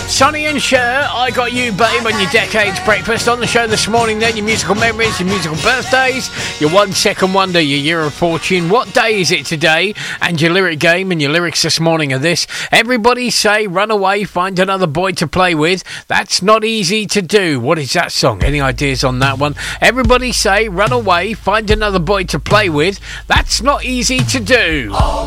Sonny and Cher, I Got You Babe on your Decades Breakfast. On the show this morning then, your musical memories, your musical birthdays, your 1 second wonder, your year of fortune. What day is it today? And your lyric game, and your lyrics this morning are this. Everybody say, run away, find another boy to play with. That's not easy to do. What is that song? Any ideas on that one? Everybody say, run away, find another boy to play with. That's not easy to do.